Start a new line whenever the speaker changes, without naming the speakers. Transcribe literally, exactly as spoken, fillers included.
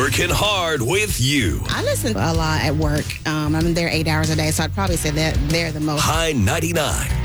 Working hard with you.
I listen a lot at work. Um, I'm there eight hours a day, so I'd probably say that they're the most.
High ninety-nine.